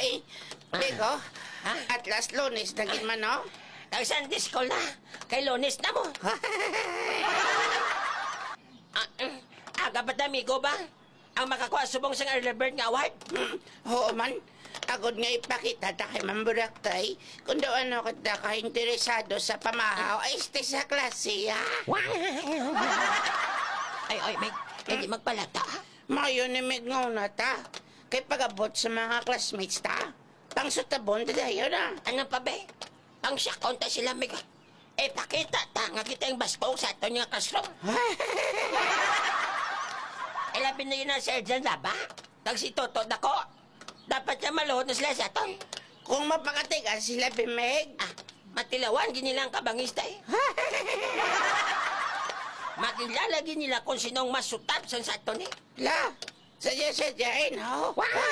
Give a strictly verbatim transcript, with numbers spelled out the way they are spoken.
Ay, Bego, at last lunes naging man, no? Ang Sunday school na. Kay Lunes na mo. Ah, mm, aga ba't amigo ba? Ang makakuha subong sang early bird nga award? Hmm, oo man. Agod nga ipakita ta kay Mamburaktay kung daw ano ka ta ka interesado sa pamahaw ay este sa klase, ha? Ay, ay, may, hindi magpalata. Mayo ni Meg na ta. Kay pagabot sa mga classmates ta. Pang sutabon ta dayo na. Ano pa ba? Ang syakon ta sila, mig. Eh, pakita ta nga kita yung baskong sa ato nga classroom. Eh, labi na yun ang surgeon na ba? Nagsitotod ako. Dapat niya maluhod na sila sa aton. Kung mapakatigan sila, Bimeg. Ah, matilawan, ginilang kabangista eh. Makilalagi nila kung sinong mas sutap sa aton eh. La, sadya-sadyain, ho?